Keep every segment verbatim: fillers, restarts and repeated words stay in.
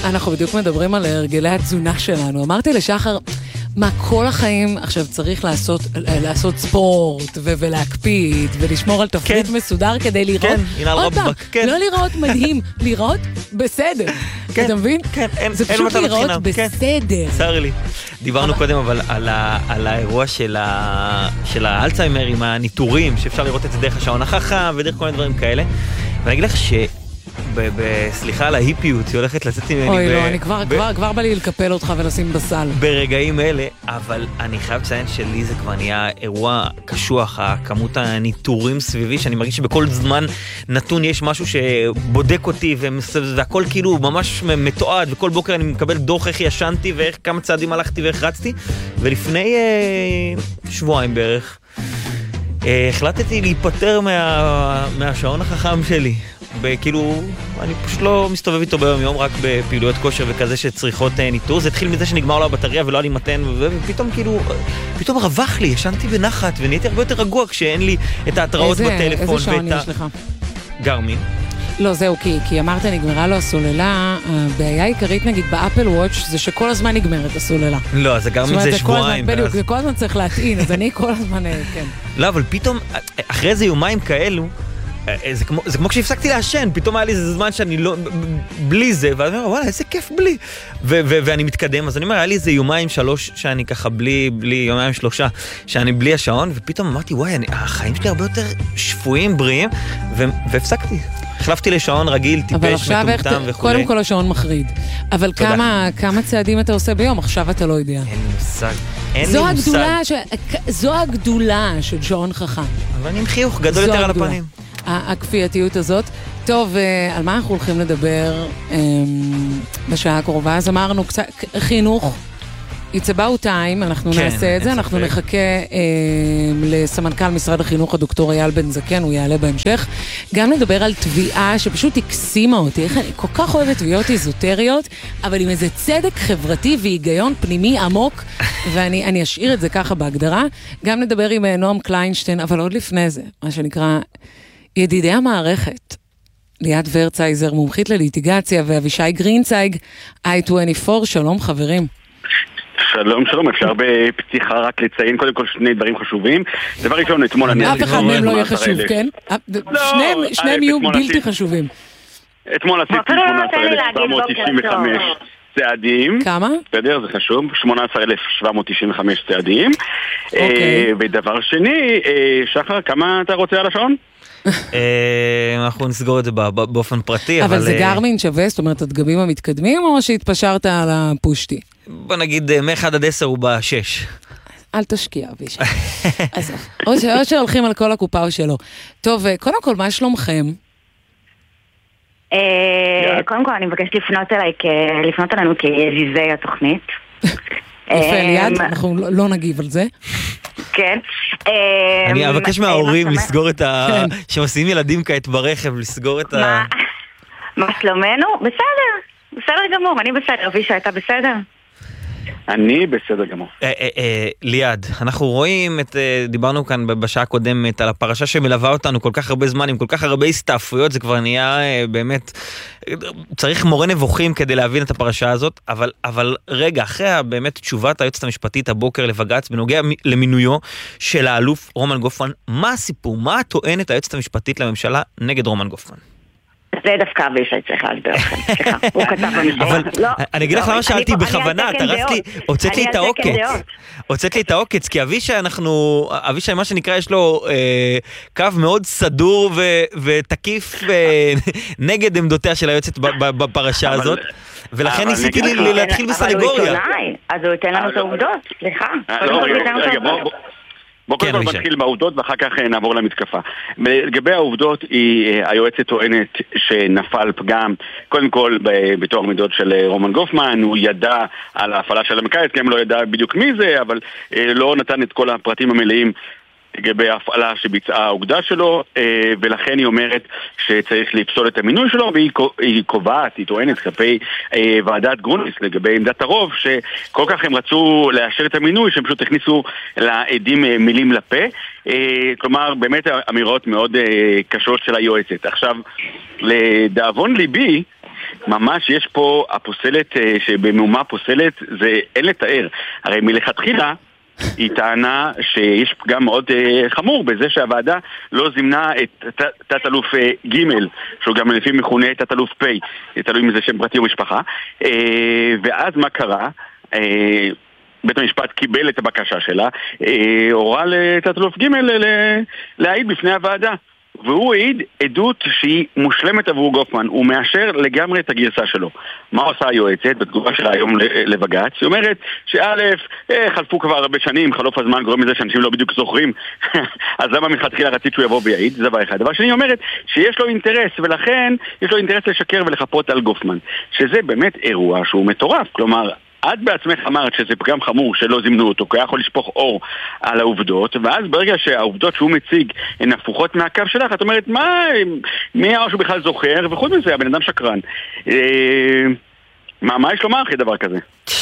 אנחנו בדיוק מדברים על הרגלי התזונה שלנו. אמרתי לשחר, מה כל החיים עכשיו צריך לעשות, לעשות ספורט ו- ולהקפיד ולשמור על תפריט כן. מסודר כדי לראות, כן, הנה עוד פעם, כן. לא לראות מדהים, לראות בסדר. כן, אתה מבין? כן, אין, זה אין פשוט לראות חינם. בסדר. כן. צר לי. דיברנו קודם אבל על, ה- על האירוע של, ה- של האלצהיימר עם הניטורים, שאפשר לראות את זה דרך השעון החכם ודרך כל מיני דברים כאלה. ואני אגיד לך ש... בסליחה על ההיפיות, היא הולכת לצאת ממני. אוי לא, אני כבר בא לי לקפל אותך ולשים בסל. ברגעים אלה, אבל אני חייב לציין שלי זה כבר נהיה אירוע קשוח, הכמות הניטורים סביבי, שאני מרגיש שבכל זמן נתון יש משהו שבודק אותי, והכל כאילו ממש מתועד, וכל בוקר אני מקבל דוח איך ישנתי, וכמה צעדים הלכתי ואיך רצתי, ולפני שבועיים בערך, החלטתי להיפטר מהשעון החכם שלי. כאילו, אני פשוט לא מסתובב איתו ביום יום, רק בפעילויות כושר וכזה שצריכות ניטור. זה התחיל מזה שנגמר לו הבטריה ולא היה לי מתן, ופתאום כאילו, פתאום רווח לי, ישנתי בנחת, ונהייתי הרבה יותר רגוע כשאין לי את ההתראות בטלפון. איזה שעון יש לך? גרמין. לא, זהו, כי, כי אמרת נגמרה לו הסוללה, הבעיה העיקרית נגיד באפל וואץ' זה שכל הזמן נגמרת הסוללה. לא, זה גרמין זה שבועיים. בדיוק, זה כל הזמן צריך להטעין, אז אני כל הזמן, כן. לא, אבל פתאום, אחרי איזה יומיים כאלו, זה כמו, זה כמו כשהפסקתי לעשן, פתאום היה לי איזה זמן שאני לא, בלי זה, ואני אומר, וואלה, איזה כיף בלי. ו- ו- ואני מתקדם, אז אני אומר, היה לי איזה יומיים שלוש שאני ככה בלי, בלי, יומיים שלושה, שאני בלי השעון, ופתאום אמרתי, וואי, אני, החיים שלי הרבה יותר שפויים, בריאים, ו- והפסקתי. החלפתי לשעון רגיל, טיפש, מטומטם וכו'. קודם כל השעון מחריד. אבל כמה, כמה צעדים אתה עושה ביום? עכשיו אתה לא יודע. אין לי מושג. אין זו לי הגדולה מושג. ש... זו הגדולה של שעון חכם. אבל אני עם חיוך גדול יותר על הפנים. הכפייתיות הזאת. טוב, על מה אנחנו הולכים לדבר בשעה הקרובה? אז אמרנו קצת חינוך. It's about time, אנחנו כן, נעשה את זה, אנחנו ספק. נחכה אה, לסמנכ"ל משרד החינוך, הדוקטור אייל בן זקן, הוא יעלה בהמשך. גם נדבר על תביעה שפשוט הקסימה אותי, איך אני כל כך אוהבת תביעות איזוטריות, אבל עם איזה צדק חברתי והיגיון פנימי עמוק, ואני אני אשאיר את זה ככה בהגדרה. גם נדבר עם נועם קליינשטיין, אבל עוד לפני זה, מה שנקרא ידידי המערכת. ליאת ורצייזר, מומחית לליטיגציה, ואבישי גרינצייג, איי עשרים וארבע, שלום חברים. שלום, שלום, אפשר בפתיחה רק לציין קודם כל שני דברים חשובים. דבר ראשון, אתמול אני... אף אחד מהם לא יהיה חשוב, כן? שניהם יהיו בלתי חשובים. אתמול עשיתי שמונה עשרה אלף שבע מאות תשעים וחמש צעדים. כמה? בסדר, זה חשוב. שמונה עשרה אלף שבע מאות תשעים וחמש צעדים. ודבר שני, שחר, כמה אתה רוצה על השעון? אנחנו נסגור את זה באופן פרטי, אבל זה גרמין שווה, זאת אומרת, הדגמים המתקדמים, או שהתפשרת על הפושטי? בוא נגיד, מ-אחד עד עשר הוא בשש. אל תשקיע, בישי. או שהולכים על כל הקופה או שלא. טוב, קודם כל, מה שלומכם? קודם כל, אני מבקש לפנות אליי, לפנות אלינו כיזיזי התוכנית. יפה, ליד, אנחנו לא נגיב על זה. כן. אני אבקש מההורים לסגור את ה... שמסיעים ילדים כעת ברכב, לסגור את ה... מה שלומנו? בסדר, בסדר גמור, אני בסדר. אבישי, אתה בסדר? אני בסדר גמור. ליד, אנחנו רואים את, דיברנו כאן בשעה הקודמת על הפרשה שמלווה אותנו כל כך הרבה זמן, עם כל כך הרבה הסתעפויות, זה כבר נהיה באמת, צריך מורה נבוכים כדי להבין את הפרשה הזאת, אבל, אבל רגע, אחרי באמת תשובת היועצת המשפטית הבוקר לבג"ץ, בנוגע למינויו של האלוף רומן גופמן, מה הסיפור? מה טוענת היועצת המשפטית לממשלה נגד רומן גופמן? זה דווקא אבישי צריך להסביר לכם, סליחה, הוא כתב במשפט. אבל אני אגיד לך למה שאלתי בכוונה, אתה רצת לי, הוצאת לי את העוקץ, הוצאת לי את העוקץ, כי אבישי אנחנו, אבישי מה שנקרא יש לו קו מאוד סדור ותקיף נגד עמדותיה של היועצת בפרשה הזאת, ולכן ניסיתי להתחיל בסנגוריה. אבל הוא עיתונאי, אז הוא ייתן לנו את העובדות, סליחה. בוא קודם כל נתחיל מהעובדות ואחר כך נעבור למתקפה. לגבי העובדות, היועצת טוענת שנפל פגם, קודם כל בתור מידות של רומן גופמן, הוא ידע על ההפעלה של המקייס, כי הם לא ידע בדיוק מי זה, אבל לא נתן את כל הפרטים המלאים לגבי ההפעלה שביצעה האוגדה שלו, ולכן היא אומרת שצריך לפסול את המינוי שלו, והיא קובעת, היא טוענת כלפי ועדת גרוניס לגבי עמדת הרוב, שכל כך הם רצו לאשר את המינוי, שהם פשוט הכניסו לעדים מילים לפה, כלומר באמת אמירות מאוד קשות של היועצת. עכשיו, לדאבון ליבי, ממש יש פה הפוסלת, שבמאומה פוסלת, זה אין לתאר. הרי מלכתחילה, היא טענה שיש פגם מאוד uh, חמור בזה שהוועדה לא זימנה את תת אלוף uh, ג' שהוא גם לפי מכונה תת אלוף פ', תלוי מזה שם פרטי ומשפחה, uh, ואז מה קרה? Uh, בית המשפט קיבל את הבקשה שלה, uh, הורה לתת אלוף ג' להעיד בפני הוועדה, והוא העיד עדות שהיא מושלמת עבור גופמן, הוא מאשר לגמרי את הגרסה שלו. מה עושה היועצת בתגובה שלה היום לבג"ץ? היא אומרת שא', חלפו כבר הרבה שנים, חלוף הזמן גורם לזה שאנשים לא בדיוק זוכרים, אז למה מלכתחילה רצית שהוא יבוא ויעיד? זה דבר אחד. דבר שני, היא אומרת שיש לו אינטרס, ולכן יש לו אינטרס לשקר ולחפות על גופמן, שזה באמת אירוע שהוא מטורף. כלומר, את בעצמך אמרת שזה פגם חמור שלא זימנו אותו, כי היה יכול לשפוך אור על העובדות, ואז ברגע שהעובדות שהוא מציג הן הפוכות מהקו שלך, את אומרת, מה, מי היה שהוא בכלל זוכר, וחוץ מזה, הבן אדם שקרן. מה, מה יש לומר אחרי דבר כזה?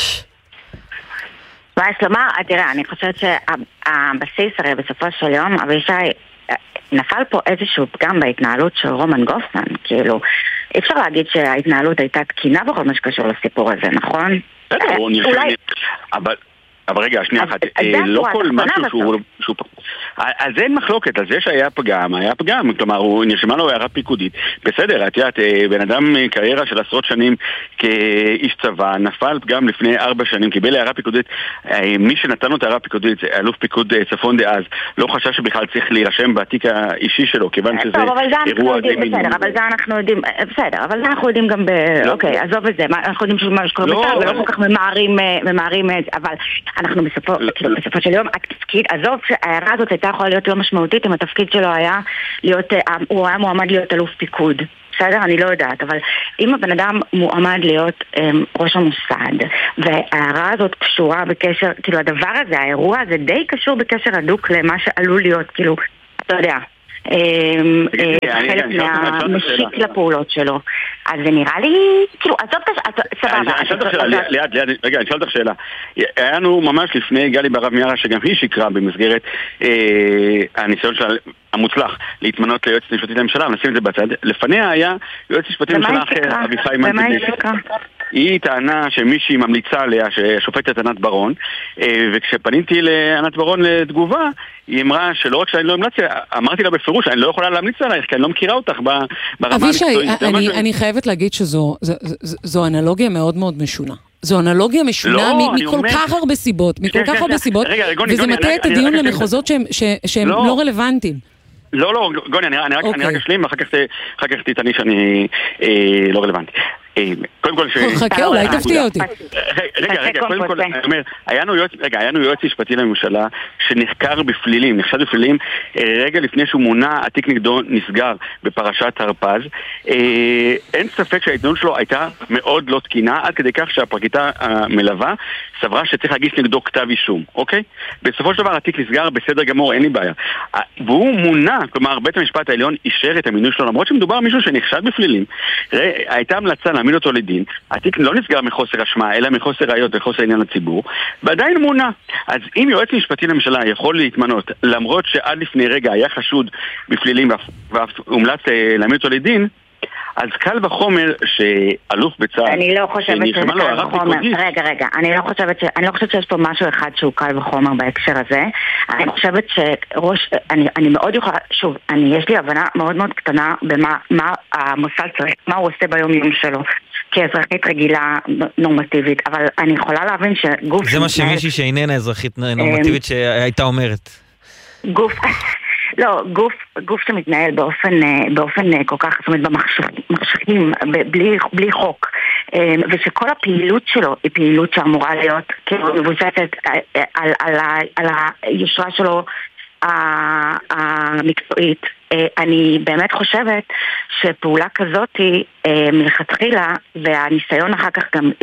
מה יש לומר? תראה, אני חושבת שהבסיס הרי בסופו של יום, אבישי, נפל פה איזשהו פגם בהתנהלות של רומן גופמן, כאילו, אי אפשר להגיד שההתנהלות הייתה תקינה בכל מה שקשור לסיפור הזה, נכון? אולי... אבל... אבל רגע, שנייה אחת, לא כל משהו שהוא... אז אין מחלוקת, על זה שהיה פגם, היה פגם, כלומר, הוא נרשמה לו הערה פיקודית. בסדר, את יודעת, בן אדם קריירה של עשרות שנים כאיש צבא, נפל פגם לפני ארבע שנים, קיבל הערה פיקודית, מי שנתן לו את הערה פיקודית, אלוף פיקוד צפון דאז, לא חשב שבכלל צריך להירשם בתיק האישי שלו, כיוון שזה אירוע די מינימום. בסדר, אבל זה אנחנו יודעים, בסדר, אבל זה אנחנו יודעים גם ב... אוקיי, עזוב את זה, אנחנו יודעים שמה שקורה בצד, ולא כל כך ממהרים, אבל אנחנו בסופו, כאילו, בסופו של יום, התפקיד, עזוב שההערה הזאת הייתה יכולה להיות לא משמעותית, אם התפקיד שלו היה להיות, הוא היה מועמד להיות אלוף פיקוד. בסדר? אני לא יודעת, אבל אם הבן אדם מועמד להיות um, ראש המוסד, וההערה הזאת קשורה בקשר, כאילו הדבר הזה, האירוע הזה די קשור בקשר הדוק למה שעלול להיות, כאילו, אתה יודע, חלק מהמשיק לפעולות שלו. אז זה נראה לי, כאילו, עזוב את סבבה. רגע, אני אשאל אותך שאלה. היה לנו ממש לפני גלי ברב מיארה, שגם היא שקרה במסגרת הניסיון שלה המוצלח להתמנות ליועצת משפטית לממשלה, נשים את זה בצד. לפניה היה יועץ משפטי לממשלה אחר, אביחי מנדלבליט. היא טענה שמישהי ממליצה עליה, ששופטת ענת ברון, וכשפניתי לענת ברון לתגובה, היא אמרה שלא רק שאני לא המלצתי, אמרתי לה בפירוש, אני לא יכולה להמליץ עלייך, כי אני לא מכירה אותך ברמה המקצועית. אבישי, אני חייבת להגיד שזו אנלוגיה מאוד מאוד משונה. זו אנלוגיה משונה מכל כך הרבה סיבות, מכל כך הרבה סיבות, וזה מטה את הדיון למחוזות שהם לא רלוונטיים. לא, לא, גוני, אני רק אשלים, ואחר כך תתעני שאני לא רלוונטי. קודם כל ש... חכה, אולי תפתיע אותי. רגע, רגע, קודם כל, אני אומר, היה לנו יועץ משפטי לממשלה שנחקר בפלילים, נחשד בפלילים, רגע לפני שהוא מונה, התיק נגדו נסגר בפרשת הרפז. אין ספק שההתנהלות שלו הייתה מאוד לא תקינה, עד כדי כך שהפרקליטה המלווה סברה שצריך להגיש נגדו כתב אישום, אוקיי? בסופו של דבר התיק נסגר בסדר גמור, אין לי בעיה. והוא מונה, כלומר, בית המשפט העליון אישר את המינוי שלו, למרות שמדובר על מישהו שנחשד בפלילים. הייתה המלצה להעמיד אותו לדין, התיק לא נסגר מחוסר אשמה, אלא מחוסר ראיות וחוסר עניין לציבור, ועדיין מונה. אז אם יועץ משפטי לממשלה יכול להתמנות, למרות שעד לפני רגע היה חשוד בפלילים ואף הומלץ להעמיד אותו לדין, אז קל וחומר שאלוף בצה"ל, אני לא חושבת שזה קל וחומר, רגע רגע, אני לא חושבת ש... אני לא חושבת שיש פה משהו אחד שהוא קל וחומר בהקשר הזה. אני חושבת שראש, אני, אני מאוד יכולה, שוב, אני, יש לי הבנה מאוד מאוד קטנה במה מה המוסד צריך, מה הוא עושה ביום יום שלו כאזרחית רגילה נורמטיבית, אבל אני יכולה להבין שגוף... זה מה שמישהי שאיננה אזרחית נורמטיבית שהייתה אומרת. גוף... לא, גוף, גוף שמתנהל באופן, באופן כל כך, זאת אומרת, במחשכים, בלי, בלי חוק, ושכל הפעילות שלו היא פעילות שאמורה להיות כאילו מבוססת על, על, על היושרה שלו המקצועית. אני באמת חושבת שפעולה כזאת היא מלכתחילה, והניסיון אחר כך גם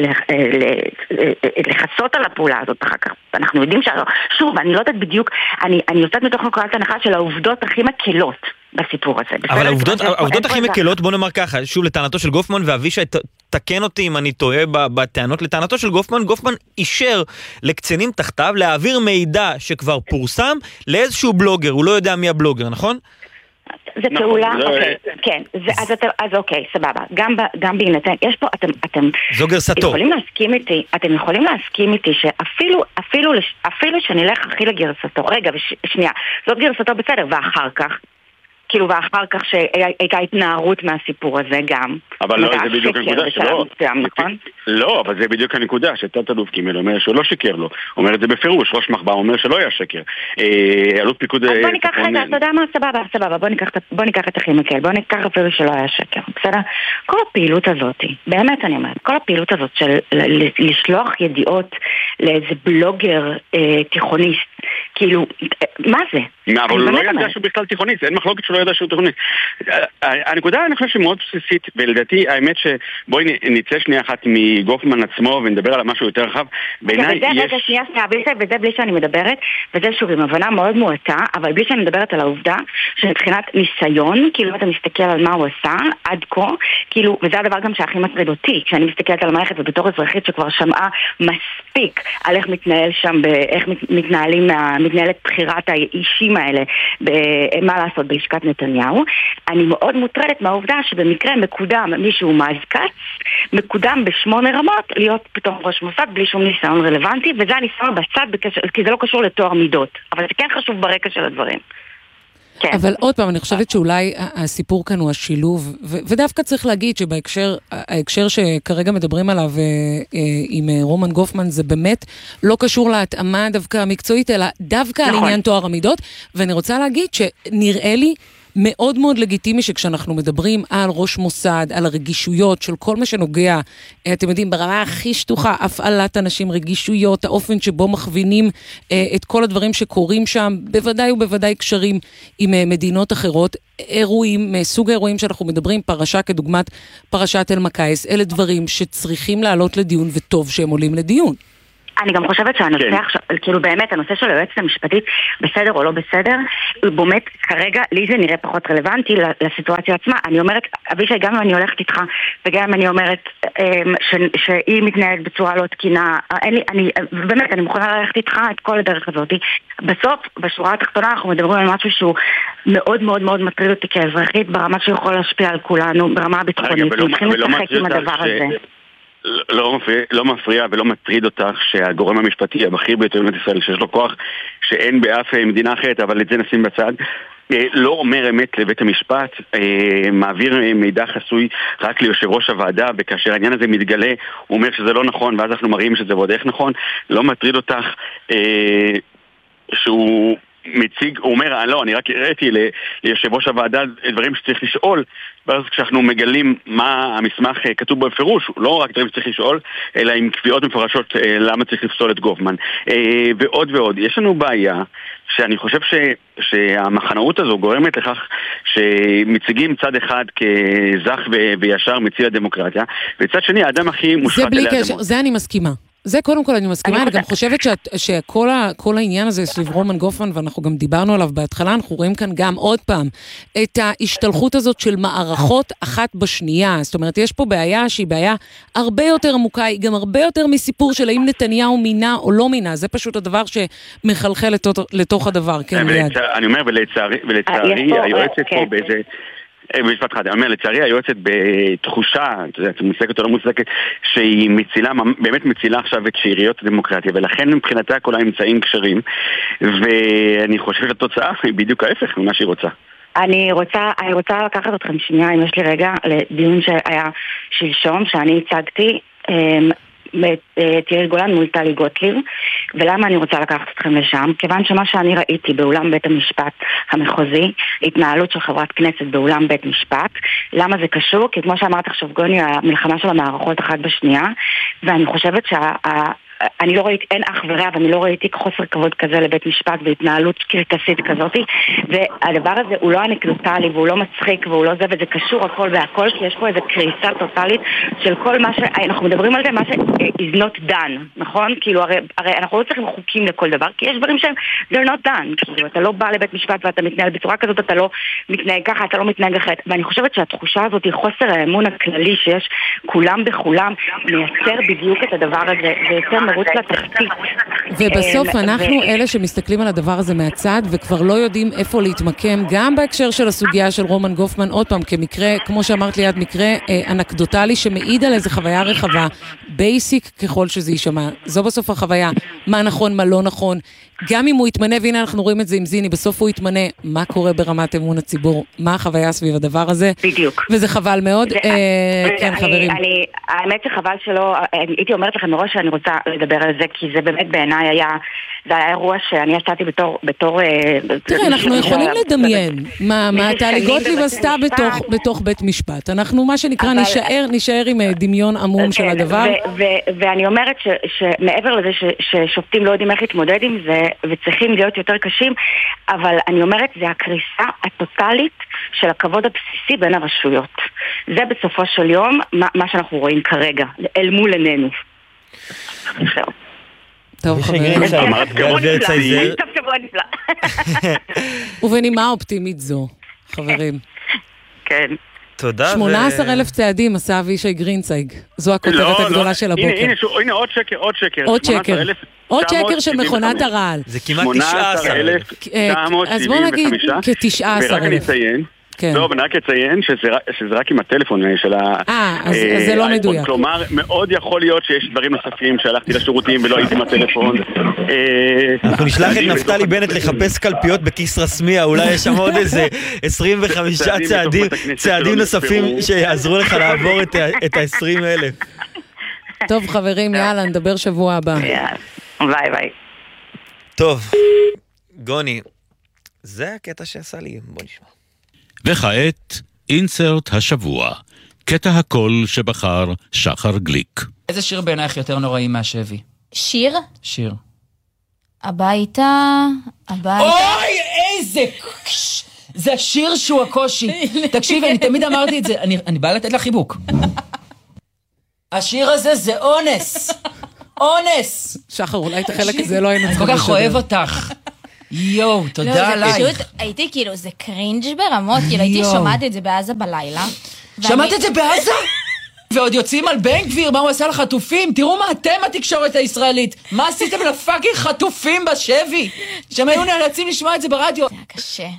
לחסות על הפעולה הזאת אחר כך. אנחנו יודעים שלא, שוב, אני לא יודעת בדיוק, אני, אני יוצאת מתוך נקודת הנחה של העובדות הכי מקלות בסיפור הזה. אבל העובדות, העובדות הכי מקלות, בוא נאמר ככה, שוב לטענתו של גופמן, ואבישי תקן אותי אם אני טועה בטענות, לטענתו של גופמן, גופמן אישר לקצינים תחתיו להעביר מידע שכבר פורסם לאיזשהו בלוגר, הוא לא יודע מי הבלוגר, נכון? זה פעולה, אוקיי, כן, אז אוקיי, סבבה, גם בהינתן, יש פה, אתם יכולים להסכים איתי, אתם יכולים להסכים איתי שאפילו, אפילו, אפילו שנלך הכי לגרסתו, רגע, שנייה, זאת גרסתו בסדר, ואחר כך, כאילו, ואחר כך שהייתה התנערות מהסיפור הזה גם. אבל לא, זה בדיוק הנקודה שלא. לא, אבל זה בדיוק הנקודה, שתת-אלוף קימל אומר שהוא לא שיקר לו. אומר את זה בפירוש, ראש מחב"א אומר שלא היה שקר. אלוף פיקוד... אז בוא ניקח רגע, אתה יודע מה? סבבה, סבבה, בוא ניקח את הכימיקל, בוא ניקח אפילו שלא היה שקר, בסדר? כל הפעילות הזאת, באמת אני אומרת, כל הפעילות הזאת של לשלוח ידיעות לאיזה בלוגר תיכוניסט, כאילו, מה זה? אבל הוא לא ידע שהוא בכלל תיכוניסט, אין מחלוקת שלא ידע שהוא תיכוניסט. הנקודה, אני חושב שמאוד בסיסית, ולדעתי, האמת שבואי נצא שנייה אחת מגופמן עצמו ונדבר על משהו יותר רחב. בעיניי יש... רגע, שנייה, שנייה, וזה בלי שאני מדברת, וזה שוב עם הבנה מאוד מועטה, אבל בלי שאני מדברת על העובדה שמבחינת ניסיון, כאילו אתה מסתכל על מה הוא עשה עד כה, כאילו, וזה הדבר גם שהכי מטריד אותי, כשאני מסתכלת על המערכת ובתור אזרחית שכבר שמעה מספיק על איך מתנהל שם, איך מתנהלים, מתנהלת בחירת האישים האלה, מה לעשות בלשכת נתניהו. אני מאוד מוטרדת מהעובדה שבמקרה מקודם מישהו מאזקץ, מקודם בשמונה רמות להיות פתאום ראש מוסד בלי שום ניסיון רלוונטי, וזה הניסיון בצד בקשר, כי זה לא קשור לתואר מידות, אבל זה כן חשוב ברקע של הדברים. כן. אבל עוד פעם, אני חושבת שאולי הסיפור כאן הוא השילוב, ו- ודווקא צריך להגיד שבהקשר, ההקשר שכרגע מדברים עליו עם רומן גופמן, זה באמת לא קשור להתאמה דווקא המקצועית, אלא דווקא נכון. על עניין תואר המידות, ואני רוצה להגיד שנראה לי מאוד מאוד לגיטימי שכשאנחנו מדברים על ראש מוסד, על הרגישויות של כל מה שנוגע, אתם יודעים, ברמה הכי שטוחה, הפעלת אנשים, רגישויות, האופן שבו מכווינים את כל הדברים שקורים שם, בוודאי ובוודאי קשרים עם מדינות אחרות, אירועים, סוג האירועים שאנחנו מדברים, פרשה כדוגמת פרשת אל-מקייס, אלה דברים שצריכים לעלות לדיון, וטוב שהם עולים לדיון. אני גם חושבת שהנושא עכשיו, כאילו באמת, הנושא של היועצת המשפטית, בסדר או לא בסדר, הוא באמת, כרגע, לי זה נראה פחות רלוונטי לסיטואציה עצמה. אני אומרת, אבישי, גם אם אני הולכת איתך, וגם אם אני אומרת שהיא מתנהלת בצורה לא תקינה, אני, באמת, אני מוכנה ללכת איתך את כל הדרך הזאת. בסוף, בשורה התחתונה, אנחנו מדברים על משהו שהוא מאוד מאוד מאוד מטריד אותי כאזרחית, ברמה שיכול להשפיע על כולנו, ברמה הביטחונית. מתחילים לשחק עם הדבר הזה. לא מפריע, לא מפריע ולא מטריד אותך שהגורם המשפטי הבכיר ביותר במדינת ישראל, שיש לו כוח שאין באף מדינה אחרת, אבל את זה נשים בצד, לא אומר אמת לבית המשפט, מעביר מידע חסוי רק ליושב ראש הוועדה, וכאשר העניין הזה מתגלה, הוא אומר שזה לא נכון, ואז אנחנו מראים שזה ועוד איך נכון. לא מטריד אותך שהוא מציג, הוא אומר, לא, אני רק הראיתי ליושב ראש הוועדה דברים שצריך לשאול, ואז כשאנחנו מגלים מה המסמך כתוב בפירוש, לא רק דברים שצריך לשאול, אלא עם קביעות מפורשות למה צריך לפסול את גופמן. ועוד ועוד, יש לנו בעיה שאני חושב ש, שהמחנאות הזו גורמת לכך שמציגים צד אחד כזך וישר מציל הדמוקרטיה, וצד שני, האדם הכי מושחת זה בלי קשר, זה אני מסכימה. זה קודם כל אני מסכימה, אני גם חושבת שכל כל העניין הזה סביב רומן גופמן, ואנחנו גם דיברנו עליו בהתחלה, אנחנו רואים כאן גם עוד פעם את ההשתלחות הזאת של מערכות אחת בשנייה. זאת אומרת, יש פה בעיה שהיא בעיה הרבה יותר עמוקה, היא גם הרבה יותר מסיפור של האם נתניהו מינה או לא מינה. זה פשוט הדבר שמחלחל לתוך הדבר. כן, ליד. אני אומר, ולצערי, היועצת פה באיזה... במשפט אחד, אני אומר, לצערי היועצת בתחושה, את יודעת, מוצדקת או לא מוצדקת, שהיא מצילה, באמת מצילה עכשיו את שאריות הדמוקרטיה, ולכן מבחינתה כל האמצעים קשרים, ואני חושב שהתוצאה היא בדיוק ההפך ממה שהיא רוצה. אני רוצה, אני רוצה לקחת אתכם שנייה, אם יש לי רגע, לדיון שהיה שלשום, שאני הצגתי, תיאל גולן מול טלי גוטליב. ולמה אני רוצה לקחת אתכם לשם? כיוון שמה שאני ראיתי באולם בית המשפט המחוזי, התנהלות של חברת כנסת באולם בית משפט, למה זה קשור? כי כמו שאמרת עכשיו גוני, המלחמה של המערכות אחת בשנייה, ואני חושבת שה... אני לא ראיתי, אין אח ורע, ואני לא ראיתי חוסר כבוד כזה לבית משפט והתנהלות קרקסית כזאת, והדבר הזה הוא לא אנקדוטלי והוא לא מצחיק והוא לא זה, וזה קשור הכל והכל, כי יש פה איזו קריסה טוטלית של כל מה ש... אנחנו מדברים על זה, מה ש... is not done, נכון? כאילו, הרי, הרי אנחנו לא צריכים חוקים לכל דבר, כי יש דברים שהם they're not done, כאילו, אתה לא בא לבית משפט ואתה מתנהל בצורה כזאת, אתה לא מתנהג ככה, אתה לא מתנהג אחרת, ואני חושבת שהתחושה הזאת היא חוסר האמון הכללי שיש כולם בכולם, מייצר בדיוק את הדבר הזה, ויותר מרוץ לתחתית, ובסוף אנחנו אלה שמסתכלים על הדבר הזה מהצד, וכבר לא יודעים איפה להתמקם, גם בהקשר של הסוגיה של רומן גופמן, עוד פעם, כמקרה, כמו שאמרת ליד, מקרה אנקדוטלי שמעיד על איזו חוויה רחבה, בייסיק ככל שזה יישמע. זו בסוף החוויה, מה נכון, מה לא נכון, גם אם הוא יתמנה, והנה אנחנו רואים את זה עם זיני, בסוף הוא יתמנה, מה קורה ברמת אמון הציבור, מה החוויה סביב הדבר הזה. בדיוק. וזה חבל מאוד. כן, חברים. האמת שחבל שלא, הייתי אומרת לכם מראש שאני רוצה לדבר על זה, כי זה באמת בעיניי היה, זה היה אירוע שאני יצאתי בתור, בתור... תראה, אנחנו יכולים לדמיין מה טלי גוטליב עשתה בתוך בית משפט. אנחנו, מה שנקרא, נשאר עם דמיון עמום של הדבר. ואני אומרת שמעבר לזה ששופטים לא יודעים איך להתמודד עם זה, וצריכים להיות יותר קשים, אבל אני אומרת, זה הקריסה הטוטלית של הכבוד הבסיסי בין הרשויות. זה בסופו של יום מה שאנחנו רואים כרגע, אל מול עינינו. טוב, חברים. ובנימה אופטימית זו, חברים. כן. תודה. שמונה עשר אלף צעדים עשה אבישי גרינצייג. זו הכותרת הגדולה של הבוקר. הנה עוד שקר, עוד שקר. עוד שקר. עוד שקר של מכונת הרעל. זה כמעט תשעה עשר אלף. אז בוא נגיד כ-תשעה עשר אלף. ורק אני אציין, לא, אבל רק אציין שזה רק עם הטלפון של ה... אה, אז זה לא מדויק. כלומר, מאוד יכול להיות שיש דברים נוספים שהלכתי לשירותים ולא הייתי עם הטלפון. אנחנו נשלח את נפתלי בנט לחפש קלפיות בכיס רסמיה, אולי יש שם עוד איזה עשרים וחמישה צעדים נוספים שיעזרו לך לעבור את ה-עשרים אלף. טוב חברים, יאללה, נדבר שבוע הבא. ביי ביי. טוב, גוני, זה הקטע שעשה לי, בוא נשמע. וכעת, אינסרט השבוע, קטע הקול שבחר שחר גליק. איזה שיר בעינייך יותר נוראי מהשבי? שיר? שיר. הביתה, הביתה. אוי, איזה... זה השיר שהוא הקושי. תקשיבי, אני תמיד אמרתי את זה, אני, אני בא לתת לה חיבוק. השיר הזה זה אונס. אונס. שחר, אולי את החלק הזה לא היינו צריכים לשדר. אני כל כך אוהב אותך. יואו, תודה עלייך. הייתי כאילו, זה קרינג' ברמות, כאילו הייתי שומעת את זה בעזה בלילה. שמעת את זה בעזה? ועוד יוצאים על בן גביר, מה הוא עשה לחטופים? תראו מה אתם התקשורת הישראלית. מה עשיתם לפאקינג חטופים בשבי? שהם היו נאלצים לשמוע את זה ברדיו. זה היה קשה.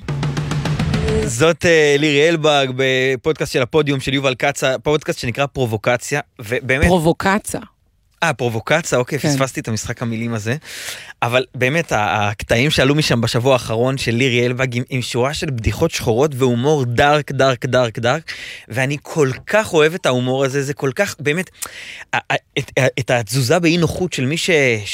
זאת לירי אלבג בפודקאסט של הפודיום של יובל קצה, פודקאסט שנקרא פרובוקציה, ובאמת... פרובוקציה. אה, פרובוקציה, אוקיי, כן. פספסתי את המשחק המילים הזה, אבל באמת הקטעים שעלו משם בשבוע האחרון של לירי אלבג עם, עם שורה של בדיחות שחורות והומור דארק, דארק, דארק, דארק, ואני כל כך אוהב את ההומור הזה, זה כל כך, באמת, את, את התזוזה באי נוחות של מי ש,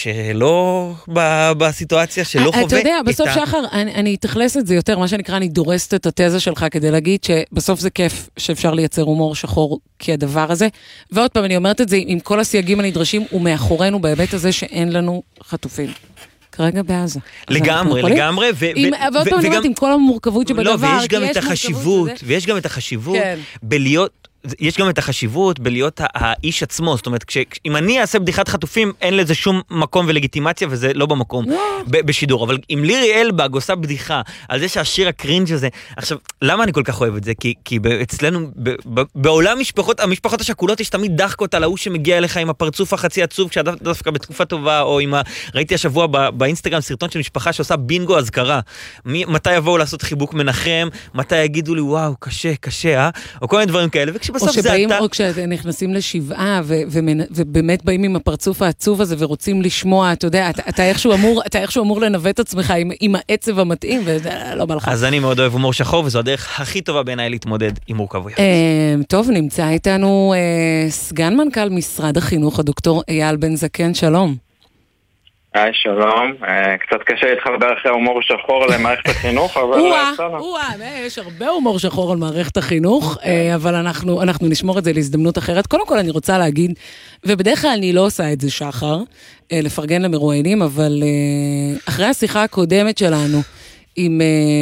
שלא ב, בסיטואציה, שלא חווה. אתה יודע, בסוף ה... שחר, אני, אני אתכלס את זה יותר, מה שנקרא, אני דורסת את התזה שלך כדי להגיד שבסוף זה כיף שאפשר לייצר הומור שחור כדבר הזה, ועוד פעם אני אומרת את זה עם כל הסייגים הנדרשים, ומאחורינו בהיבט הזה שאין לנו חטופים. כרגע בעזה. לגמרי, לגמרי. ועוד פעם אני אומרת, עם כל המורכבות שבדבר, לא, ויש גם את החשיבות, ויש גם את החשיבות בלהיות... יש גם את החשיבות בלהיות האיש עצמו, זאת אומרת, אם אני אעשה בדיחת חטופים, אין לזה שום מקום ולגיטימציה, וזה לא במקום בשידור, אבל אם לירי אלבג עושה בדיחה על זה שהשיר הקרינג' הזה, עכשיו, למה אני כל כך אוהב את זה? כי אצלנו, בעולם המשפחות השכולות, יש תמיד דחקות על ההוא שמגיע אליך עם הפרצוף החצי עצוב, כשדווקא בתקופה טובה, או עם ה... ראיתי השבוע באינסטגרם סרטון של משפחה שעושה בינגו הזכרה, מתי יבואו לעשות חיבוק מנחם, מתי יגידו לי, וואו, קשה, קשה, אה? או כל מיני דברים כאלה, או שבאים, או כשנכנסים לשבעה, ובאמת באים עם הפרצוף העצוב הזה, ורוצים לשמוע, אתה יודע, אתה איכשהו אמור, אתה איכשהו אמור לנווט עצמך עם העצב המתאים, וזה לא בא לך. אז אני מאוד אוהב הומור שחור, וזו הדרך הכי טובה בעיניי להתמודד עם מורכבויות. טוב, נמצא איתנו סגן מנכ"ל משרד החינוך, הדוקטור אייל בן זקן, שלום. היי, שלום. קצת קשה להתחבר אחרי הומור שחור למערכת החינוך, אבל... וואה, יש הרבה הומור שחור על מערכת החינוך, אבל אנחנו, אנחנו נשמור את זה להזדמנות אחרת. קודם כל אני רוצה להגיד, ובדרך כלל אני לא עושה את זה שחר, לפרגן למרואיינים, אבל אחרי השיחה הקודמת שלנו עם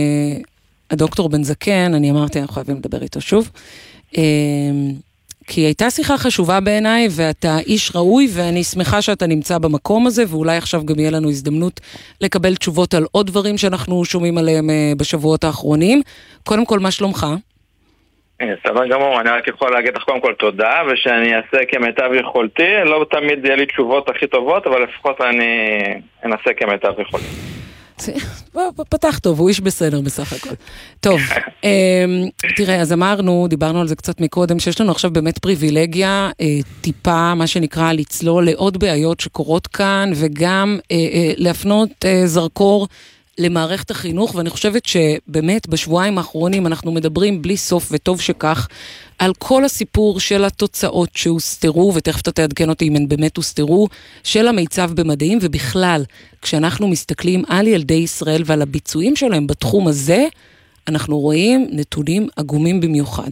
הדוקטור בן זקן, אני אמרתי, אנחנו חייבים לדבר איתו שוב, כי הייתה שיחה חשובה בעיניי, ואתה איש ראוי, ואני שמחה שאתה נמצא במקום הזה, ואולי עכשיו גם יהיה לנו הזדמנות לקבל תשובות על עוד דברים שאנחנו שומעים עליהם בשבועות האחרונים. קודם כל, מה שלומך? בסדר גמור, אני רק יכול להגיד לך קודם כל תודה, ושאני אעשה כמיטב יכולתי, לא תמיד יהיה לי תשובות הכי טובות, אבל לפחות אני אנסה כמיטב יכולתי. פתח טוב, הוא איש בסדר בסך הכל. טוב, תראה, אז אמרנו, דיברנו על זה קצת מקודם, שיש לנו עכשיו באמת פריבילגיה, טיפה, מה שנקרא, לצלול לעוד בעיות שקורות כאן, וגם להפנות זרקור למערכת החינוך, ואני חושבת שבאמת בשבועיים האחרונים אנחנו מדברים בלי סוף, וטוב שכך, על כל הסיפור של התוצאות שהוסתרו, ותכף אתה תעדכן אותי אם הן באמת הוסתרו, של המיצב במדעים, ובכלל, כשאנחנו מסתכלים על ילדי ישראל ועל הביצועים שלהם בתחום הזה, אנחנו רואים נתונים עגומים במיוחד.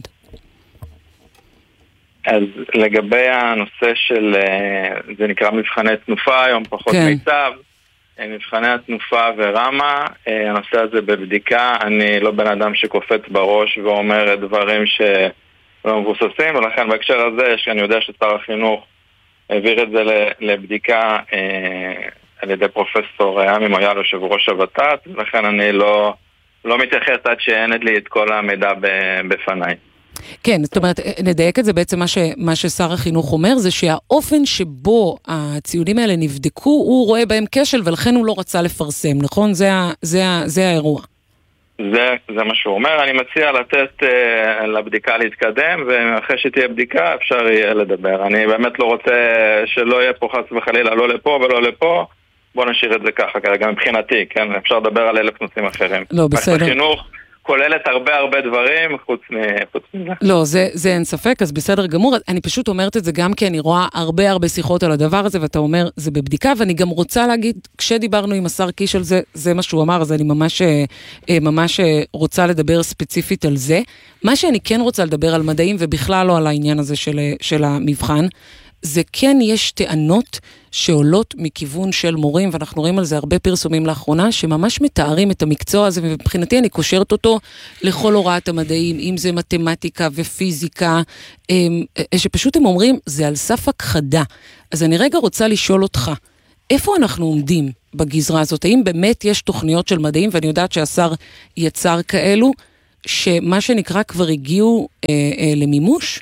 אז לגבי הנושא של, זה נקרא מבחני תנופה, היום פחות כן. מיצב, מבחני התנופה ורמה, הנושא הזה בבדיקה, אני לא בן אדם שקופץ בראש ואומר דברים שלא מבוססים, ולכן בהקשר הזה, שאני יודע ששר החינוך העביר את זה לבדיקה על ידי פרופסור עמי מויאל, יושב ראש הוות"ת, ולכן אני לא, לא מתייחס עד שאין לי את כל המידע בפניי. כן, זאת אומרת, נדייק את זה בעצם מה, ש, מה ששר החינוך אומר, זה שהאופן שבו הציונים האלה נבדקו, הוא רואה בהם כשל, ולכן הוא לא רצה לפרסם, נכון? זה, זה, זה האירוע. זה, זה מה שהוא אומר. אני מציע לתת uh, לבדיקה להתקדם, ואחרי שתהיה בדיקה אפשר יהיה לדבר. אני באמת לא רוצה שלא יהיה פה חס וחלילה, לא לפה ולא לפה. בוא נשאיר את זה ככה כרגע מבחינתי, כן? אפשר לדבר על אלף נושאים אחרים. לא, בסדר. החינוך כוללת הרבה הרבה דברים חוץ מזה. לא, זה, זה אין ספק, אז בסדר גמור. אני פשוט אומרת את זה גם כי אני רואה הרבה הרבה שיחות על הדבר הזה, ואתה אומר, זה בבדיקה, ואני גם רוצה להגיד, כשדיברנו עם השר קיש על זה, זה מה שהוא אמר, אז אני ממש, ממש רוצה לדבר ספציפית על זה. מה שאני כן רוצה לדבר על מדעים, ובכלל לא על העניין הזה של, של המבחן, זה כן יש טענות שעולות מכיוון של מורים, ואנחנו רואים על זה הרבה פרסומים לאחרונה, שממש מתארים את המקצוע הזה, ובבחינתי אני קושרת אותו לכל הוראת המדעים, אם זה מתמטיקה ופיזיקה, שפשוט הם אומרים, זה על סף הכחדה. אז אני רגע רוצה לשאול אותך, איפה אנחנו עומדים בגזרה הזאת? האם באמת יש תוכניות של מדעים, ואני יודעת שהשר יצר כאלו, שמה שנקרא כבר הגיעו אה, אה, למימוש?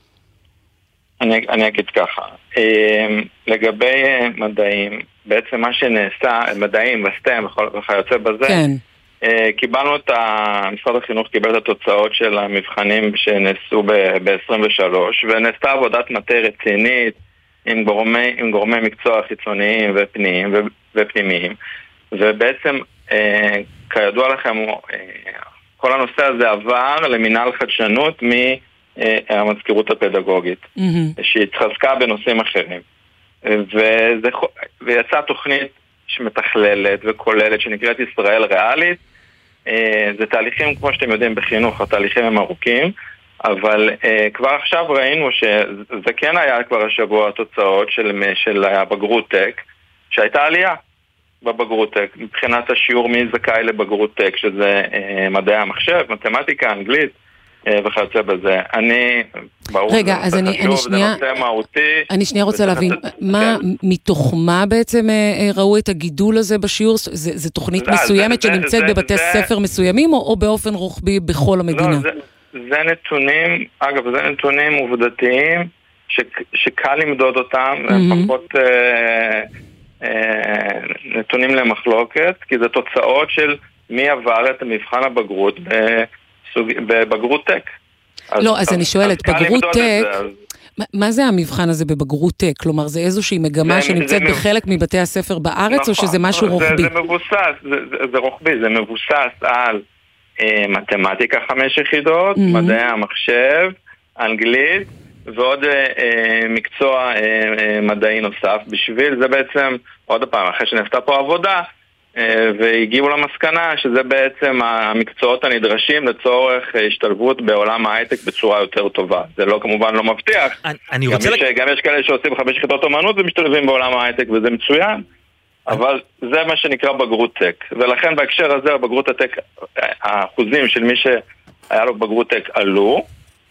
אני, אני אגיד ככה, לגבי מדעים, בעצם מה שנעשה, מדעים וסטם וכיוצא בזה, כן. קיבלנו את ה... משרד החינוך קיבל את התוצאות של המבחנים שנעשו ב-עשרים ושלוש, ונעשתה עבודת מטה רצינית עם גורמי, עם גורמי מקצוע חיצוניים ופנימיים, ופנימיים, ובעצם, כידוע לכם, כל הנושא הזה עבר למנהל חדשנות מ... המזכירות הפדגוגית, mm-hmm. שהתחזקה בנושאים אחרים. וזה, ויצאה תוכנית שמתכללת וכוללת, שנקראת ישראל ריאלית. זה תהליכים, כמו שאתם יודעים, בחינוך, התהליכים הם ארוכים, אבל כבר עכשיו ראינו שזה כן היה כבר השבוע התוצאות של, של הבגרות טק, שהייתה עלייה בבגרות טק, מבחינת השיעור מי זכאי לבגרות טק, שזה מדעי המחשב, מתמטיקה, אנגלית, וכיוצא בזה. אני, ברור, רגע, אז אני, חשוב, אני שנייה, מהותי, אני שנייה רוצה להבין, מה, כן. מתוך מה בעצם ראו את הגידול הזה בשיעור? זה, זה תוכנית זה, מסוימת זה, שנמצאת זה, בבתי זה, ספר מסוימים, או, או באופן רוחבי בכל המדינה? לא, זה, זה נתונים, אגב, זה נתונים עובדתיים, ש, שקל למדוד אותם, mm-hmm. הם פחות אה, אה, נתונים למחלוקת, כי זה תוצאות של מי עבר את מבחן הבגרות ב... בבגרות טק. לא, אז אני שואלת, בגרות טק, מה זה המבחן הזה בבגרות טק? כלומר, זה איזושהי מגמה שנמצאת בחלק מבתי הספר בארץ, או שזה משהו רוחבי? זה מבוסס, זה רוחבי, זה מבוסס על מתמטיקה חמש יחידות, מדעי המחשב, אנגלית, ועוד מקצוע מדעי נוסף. בשביל זה בעצם, עוד פעם, אחרי שנעשתה פה עבודה, והגיעו למסקנה שזה בעצם המקצועות הנדרשים לצורך השתלבות בעולם ההייטק בצורה יותר טובה. זה לא כמובן לא מבטיח. אני גם, רוצה יש, לק... גם יש כאלה שעושים חמש יחידות אומנות ומשתלבים בעולם ההייטק וזה מצוין, אבל זה מה שנקרא בגרות טק. ולכן בהקשר הזה בגרות הטק, האחוזים של מי שהיה לו בגרות טק עלו,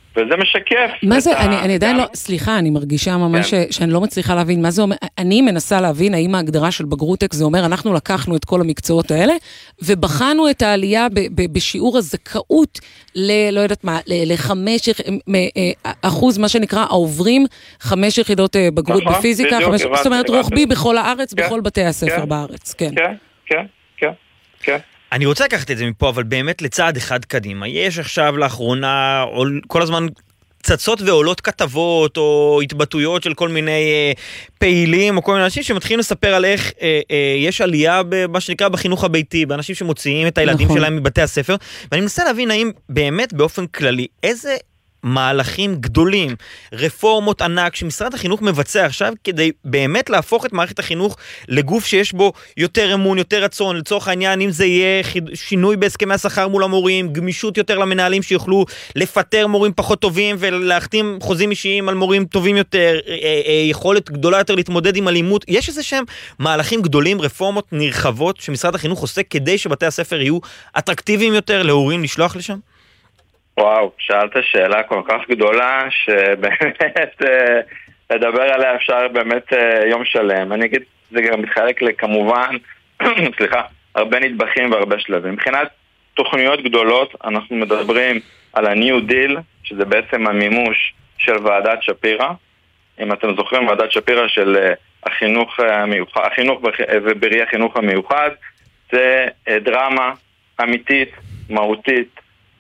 וזה משקף. מה זה, אני, אני עדיין לא, סליחה, אני מרגישה ממש כן. שאני לא מצליחה להבין מה זה אומר, אני מנסה להבין האם ההגדרה של בגרוטק זה אומר, אנחנו לקחנו את כל המקצועות האלה, ובחנו את העלייה ב, ב, בשיעור הזכאות, ל, לא יודעת מה, ל, לחמש אחוז, מה שנקרא, העוברים, חמש יחידות בגרות נכון, בפיזיקה, בדיוק, חמש, זאת אומרת רוחבי בכל הארץ, כן, בכל בתי הספר כן, בארץ, כן. כן, כן, כן, כן. אני רוצה לקחת את זה מפה, אבל באמת לצעד אחד קדימה. יש עכשיו לאחרונה, כל הזמן צצות ועולות כתבות או התבטאויות של כל מיני אה, פעילים או כל מיני אנשים שמתחילים לספר על איך אה, אה, יש עלייה במה שנקרא בחינוך הביתי, באנשים שמוציאים את הילדים נכון. שלהם מבתי הספר, ואני מנסה להבין האם באמת באופן כללי, איזה מהלכים גדולים, רפורמות ענק שמשרד החינוך מבצע עכשיו כדי באמת להפוך את מערכת החינוך לגוף שיש בו יותר אמון, יותר רצון, לצורך העניין אם זה יהיה שינוי בהסכמי השכר מול המורים, גמישות יותר למנהלים שיוכלו לפטר מורים פחות טובים ולהחתים חוזים אישיים על מורים טובים יותר, יכולת גדולה יותר להתמודד עם אלימות, יש איזה שהם מהלכים גדולים, רפורמות נרחבות שמשרד החינוך עושה כדי שבתי הספר יהיו אטרקטיביים יותר להורים לשלוח לשם? וואו, שאלת שאלה כל כך גדולה שבאמת לדבר עליה אפשר באמת יום שלם. אני אגיד, זה גם מתחלק לכמובן, סליחה, הרבה נדבכים והרבה שלבים. מבחינת תוכניות גדולות, אנחנו מדברים על ה-New Deal, שזה בעצם המימוש של ועדת שפירא. אם אתם זוכרים, ועדת שפירא של החינוך המיוחד, החינוך ובראי החינוך המיוחד, זה דרמה אמיתית, מהותית,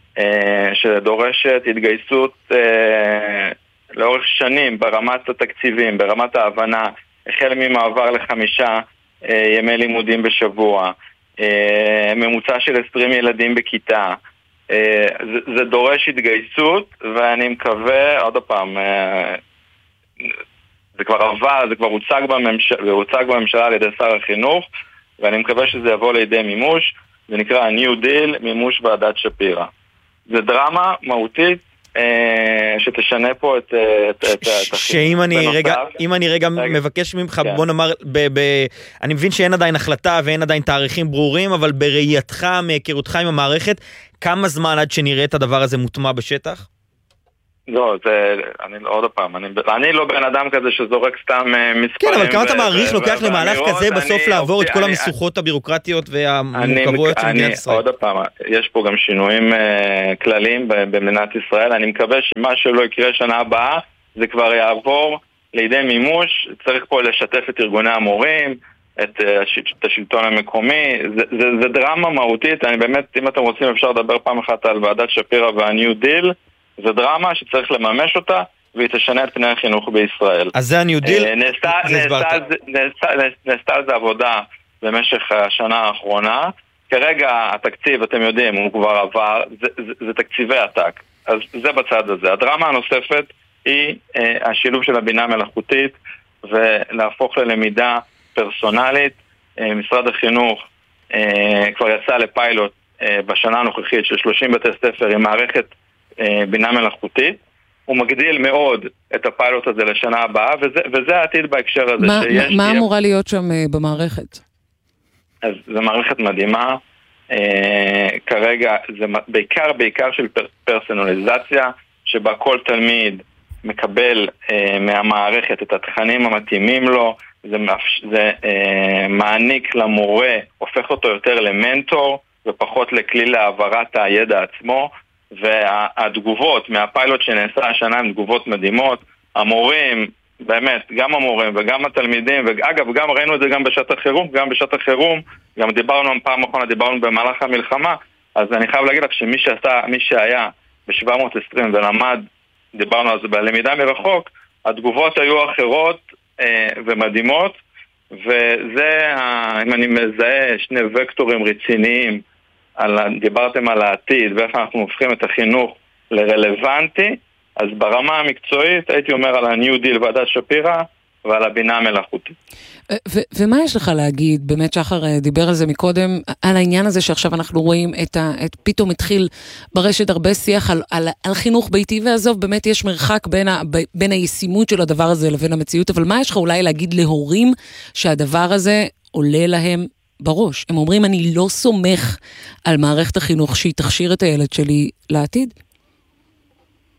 שדורשת התגייסות לאורך שנים ברמת התקציבים, ברמת ההבנה, החל ממעבר לחמישה ימי לימודים בשבוע, ממוצע של עשרים ילדים בכיתה. זה דורש התגייסות, ואני מקווה, עוד פעם, זה כבר עבר, זה כבר הוצג בממשלה, הוצג בממשלה על ידי שר החינוך, ואני מקווה שזה יבוא לידי מימוש. זה נקרא New Deal, מימוש ועדת שפירא. זה דרמה מהותית אה, שתשנה פה את את את שאם אני רגע אם אני רגע מבקש ממך, בוא נאמר, אני מבין שאין עדיין החלטה ואין עדיין תאריכים ברורים, אבל בראייתך, מהיכרותך עם המערכת, כמה זמן עד שנראה את הדבר הזה מוטמע בשטח? לא, זה, אני, עוד פעם, אני, אני לא בן אדם כזה שזורק סתם מספרים. כן, אבל כמה אתה מעריך לוקח למהלך כזה בסוף לעבור את כל המסוכות הבירוקרטיות והמורכבויות של מדינת ישראל? עוד פעם, יש פה גם שינויים כלליים במדינת ישראל. אני מקווה שמה שלא יקרה שנה הבאה, זה כבר יעבור לידי מימוש. צריך פה לשתף את ארגוני המורים, את, את השלטון המקומי. זה, זה, זה דרמה מהותית. אני באמת, אם אתם רוצים, אפשר לדבר פעם אחת על ועדת שפירא והניו דיל. זה דרמה שצריך לממש אותה, והיא תשנה את פני החינוך בישראל. אז זה הניו דיל? נעשתה על זה עבודה במשך השנה האחרונה. כרגע התקציב, אתם יודעים, הוא כבר עבר, זה, זה, זה תקציבי עתק. אז זה בצד הזה. הדרמה הנוספת היא השילוב של הבינה מלאכותית, ולהפוך ללמידה פרסונלית. משרד החינוך כבר יצא לפיילוט בשנה הנוכחית של שלושים בתי ספר עם מערכת בינה מלאכותית. הוא מגדיל מאוד את הפיילוט הזה לשנה הבאה, וזה, וזה העתיד בהקשר הזה. מה, שיש מה אמורה להיות שם במערכת? אז זו מערכת מדהימה. אה, כרגע זה בעיקר, בעיקר של פר, פרסונליזציה, שבה כל תלמיד מקבל אה, מהמערכת את התכנים המתאימים לו. זה, זה אה, מעניק למורה, הופך אותו יותר למנטור, ופחות לכלי להעברת הידע עצמו. והתגובות מהפיילוט שנעשה השנה הן תגובות מדהימות. המורים, באמת, גם המורים וגם התלמידים, ואגב, גם ראינו את זה גם בשעת החירום, גם בשעת החירום, גם דיברנו פעם אחרונה, דיברנו במהלך המלחמה, אז אני חייב להגיד לך שמי שעשה, מי שהיה ב-שבע מאות ועשרים ולמד, דיברנו על זה בלמידה מרחוק, התגובות היו אחרות אה, ומדהימות, וזה, אם אני מזהה שני וקטורים רציניים, על, דיברתם על העתיד ואיך אנחנו הופכים את החינוך לרלוונטי, אז ברמה המקצועית הייתי אומר על ה-New Deal ועדת שפירא ועל הבינה המלאכותית. ו- ומה יש לך להגיד, באמת שחר דיבר על זה מקודם, על העניין הזה שעכשיו אנחנו רואים את, ה- את פתאום התחיל ברשת הרבה שיח על, על, על חינוך ביתי, ועזוב, באמת יש מרחק בין, ה- בין הישימות של הדבר הזה לבין המציאות, אבל מה יש לך אולי להגיד להורים שהדבר הזה עולה להם בראש? הם אומרים, אני לא סומך על מערכת החינוך שהיא תכשיר את הילד שלי לעתיד.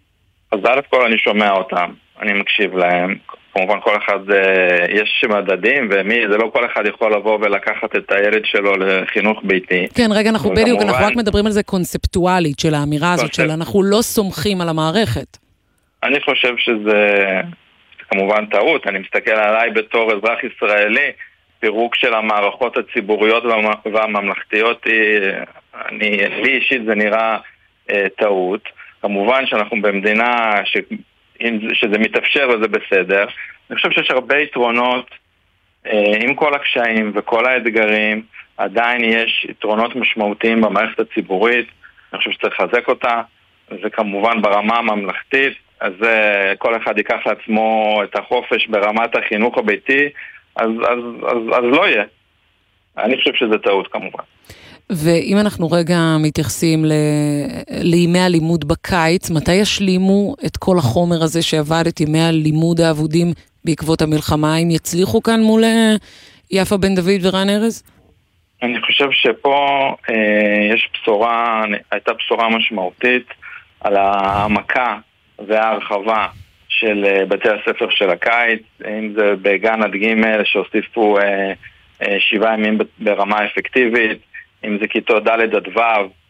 אז א' כל אני שומע אותם, אני מקשיב להם, כמובן כל אחד, יש מדדים, וזה לא כל אחד יכול לבוא ולקחת את הילד שלו לחינוך ביתי. כן, רגע, אנחנו בדיוק, אנחנו רק מדברים על זה קונספטואלית של האמירה הזאת, של אנחנו לא סומכים על המערכת. אני חושב שזה כמובן טעות, אני מסתכל עליי בתור אזרח ישראלי, פירוק של המערכות הציבוריות והממלכתיות, אני, לי אישית זה נראה טעות. כמובן שאנחנו במדינה ש... שזה מתאפשר וזה בסדר. אני חושב שיש הרבה יתרונות עם כל הקשיים וכל האתגרים, עדיין יש יתרונות משמעותיים במערכת הציבורית, אני חושב שצריך לחזק אותה, זה כמובן ברמה הממלכתית, אז כל אחד ייקח לעצמו את החופש ברמת החינוך הביתי, אז, אז, אז, אז לא יהיה. אני חושב שזה טעות כמובן. ואם אנחנו רגע מתייחסים ל... לימי הלימוד בקיץ, מתי ישלימו את כל החומר הזה שעבד, את ימי הלימוד העבודים בעקבות המלחמה? אם יצליחו כאן מול יפה בן דוד ורן ארז? אני חושב שפה אה, יש בשורה, הייתה בשורה משמעותית על העמקה וההרחבה של אה, בתי הספר של הקיץ, אם זה בגן עד ג' שהוסיפו אה, אה, שבעה ימים ברמה אפקטיבית, אם זה כיתות ד' עד ו',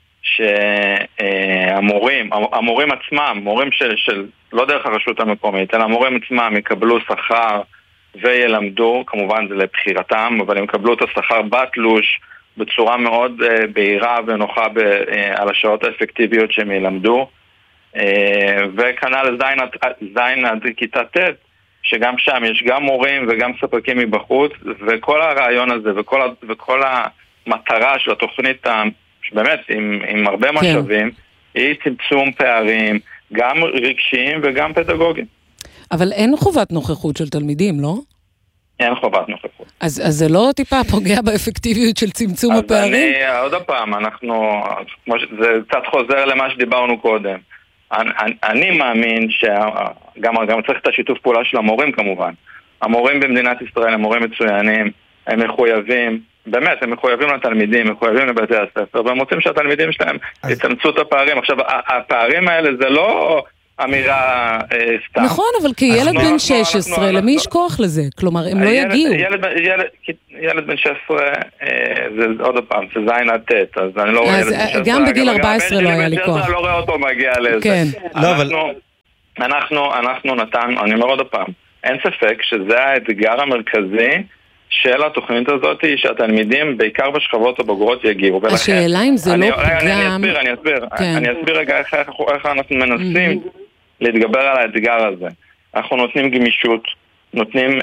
שהמורים, המורים עצמם, מורים של, של, לא דרך הרשות המקומית, אלא המורים עצמם יקבלו שכר וילמדו, כמובן זה לבחירתם, אבל הם יקבלו את השכר בתלוש בצורה מאוד uh, בהירה ונוחה ב, uh, על השעות האפקטיביות שהם ילמדו. Uh, וכנ"ל זין עד, זין עד כיתה ט', שגם שם יש גם מורים וגם ספקים מבחוץ, וכל הרעיון הזה וכל, וכל המטרה של התוכנית, באמת עם, עם הרבה משאבים, כן. היא צמצום פערים, גם רגשיים וגם פדגוגיים. אבל אין חובת נוכחות של תלמידים, לא? אין חובת נוכחות. אז, אז זה לא טיפה פוגע באפקטיביות של צמצום אז הפערים? אני, עוד הפעם, אנחנו, זה קצת חוזר למה שדיברנו קודם. אני, אני, אני מאמין שגם גם צריך את השיתוף פעולה של המורים כמובן. המורים במדינת ישראל הם מורים מצוינים, הם מחויבים, באמת, הם מחויבים לתלמידים, מחויבים לבתי הספר, והם רוצים שהתלמידים שלהם אז... יצמצו את הפערים. עכשיו, הפערים האלה זה לא אמירה אה, סתם. נכון, אבל כילד בן שש עשרה, למי יש כוח לזה? כלומר, הם לא יגיעו. ילד, ילד, ילד בן שש עשרה, אה, זה עוד פעם, זה זין עד תת, אז אני לא רואה ילד בן שש עשרה. גם בגיל ארבע עשרה לא היה לי כוח. אני לא רואה אותו מגיע לזה. כן. אנחנו, אנחנו, אנחנו נתנו, אני אומר עוד פעם, אין ספק שזה האתגר המרכזי של התוכנית הזאת, שהתלמידים בעיקר בשכבות הבוגרות יגיעו. השאלה אם זה לא פגם... אני אסביר, אני אסביר. אני אסביר רגע איך אנחנו מנסים להתגבר על האתגר הזה. אנחנו נותנים גמישות, נותנים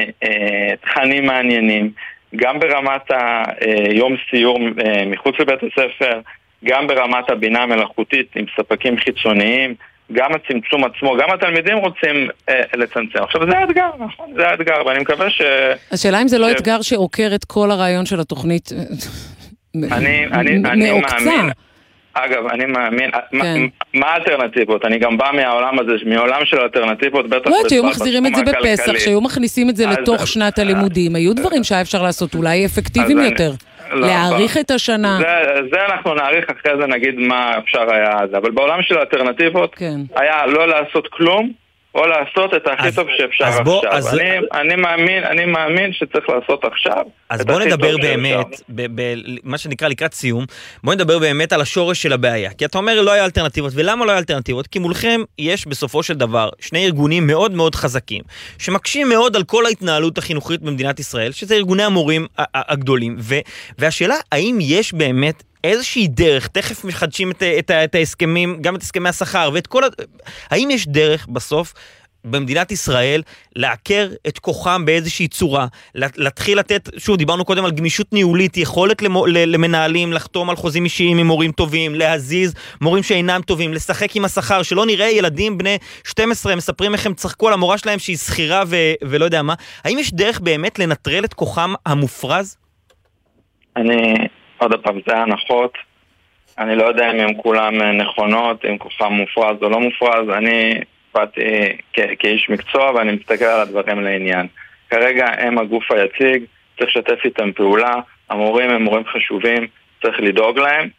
תכנים מעניינים, גם ברמת היום סיור מחוץ לבית הספר, גם ברמת הבינה המלאכותית עם ספקים חיצוניים, גם הצמצום עצמו, גם התלמידים רוצים אה, לצמצם. עכשיו, זה האתגר, נכון? זה האתגר, ואני מקווה ש... השאלה אם זה לא אתגר שעוקר את כל הרעיון של התוכנית אני, אני, אני מאמין. אגב, אני מאמין. כן. מה האלטרנטיבות? אני גם בא מהעולם הזה, מעולם של האלטרנטיבות, בטח... לא, שהיו מחזירים את זה בפסח, שהיו מכניסים את זה לתוך שנת הלימודים. היו דברים שהיה אפשר לעשות, אולי אפקטיביים יותר. להעריך את השנה. זה, זה אנחנו נעריך, אחרי זה נגיד מה אפשר היה אז. אבל בעולם של האלטרנטיבות, כן. היה לא לעשות כלום, או לעשות את הכי אז, טוב שאפשר עכשיו. בוא, אז... אני, אני, מאמין, אני מאמין שצריך לעשות עכשיו. אז בוא נדבר באמת, במה שנקרא לקראת סיום, בוא נדבר באמת על השורש של הבעיה. כי אתה אומר לא היה אלטרנטיבות, ולמה לא היה אלטרנטיבות? כי מולכם יש בסופו של דבר שני ארגונים מאוד מאוד חזקים, שמקשים מאוד על כל ההתנהלות החינוכית במדינת ישראל, שזה ארגוני המורים הגדולים. ו- והשאלה, האם יש באמת איזושהי דרך, תכף מחדשים את, את, את ההסכמים, גם את הסכמי השכר, ואת כל... האם יש דרך בסוף במדינת ישראל לעקר את כוחם באיזושהי צורה, להתחיל לתת, שוב, דיברנו קודם על גמישות ניהולית, יכולת למנהלים לחתום על חוזים אישיים עם מורים טובים, להזיז מורים שאינם טובים, לשחק עם השכר, שלא נראה ילדים בני שתים עשרה מספרים איך הם צחקו על המורה שלהם שהיא שכירה ו- ולא יודע מה. האם יש דרך באמת לנטרל את כוחם המופרז? אני... עוד הפעם, זה הנחות. אני לא יודע אם הם כולם נכונות, אם כוחם מופרז או לא מופרז. אני באתי כ- כאיש מקצוע ואני מסתכל על הדברים לעניין. כרגע הם הגוף היציג, צריך לשתף איתם פעולה. המורים הם מורים חשובים, צריך לדאוג להם.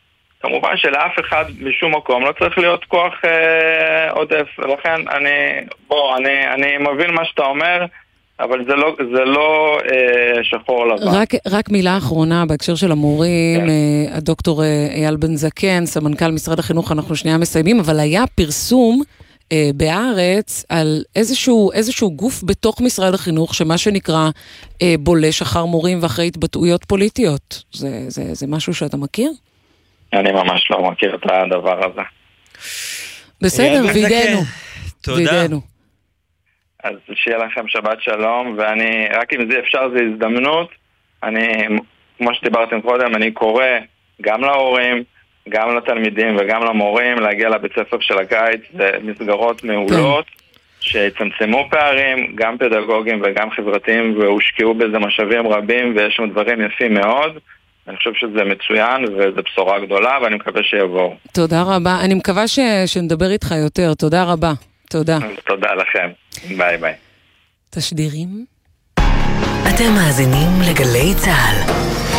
כמובן שלאף אחד משום מקום לא צריך להיות כוח אה, עודף, ולכן אני, בוא, אני, אני מבין מה שאתה אומר, אבל זה לא, זה לא אה, שחור לבן. רק, רק מילה אחרונה בהקשר של המורים, כן. אה, הדוקטור אייל בן זקן, סמנכ"ל משרד החינוך, אנחנו שנייה מסיימים, אבל היה פרסום אה, בארץ על איזשהו, איזשהו גוף בתוך משרד החינוך, שמה שנקרא אה, בולש אחר מורים ואחרי התבטאויות פוליטיות. זה, זה, זה משהו שאתה מכיר? אני ממש לא מכיר את הדבר הזה. בסדר, וידאנו. תודה. וידאנו. אז שיהיה לכם שבת שלום, ואני, רק אם זה אפשר, זה הזדמנות. אני, כמו שדיברתם קודם, אני קורא גם להורים, גם לתלמידים וגם למורים להגיע לבית ספר של הקיץ. זה מסגרות מעולות שצמצמו פערים, גם פדגוגיים וגם חברתיים, והושקעו בזה משאבים רבים, ויש שם דברים יפים מאוד. אני חושב שזה מצוין, וזו בשורה גדולה, ואני מקווה שיבואו. תודה רבה. אני מקווה ש... שנדבר איתך יותר. תודה רבה. תודה. תודה לכם. ביי ביי. תשדירים. אתם מאזינים לגלי צהל.